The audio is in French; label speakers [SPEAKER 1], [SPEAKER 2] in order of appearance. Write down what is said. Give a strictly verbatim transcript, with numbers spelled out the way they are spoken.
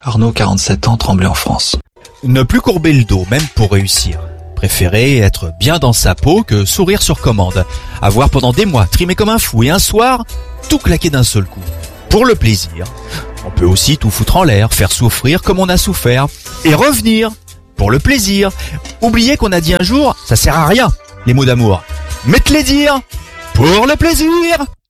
[SPEAKER 1] Arnaud, quarante-sept ans, Tremblay en France.
[SPEAKER 2] Ne plus courber le dos, même pour réussir. Préférer être bien dans sa peau que sourire sur commande. Avoir pendant des mois trimé comme un fou et un soir, tout claquer d'un seul coup. Pour le plaisir. On peut aussi tout foutre en l'air, faire souffrir comme on a souffert. Et revenir. Pour le plaisir. Oublier qu'on a dit un jour, ça sert à rien, les mots d'amour. Mais te les dire. Pour le plaisir.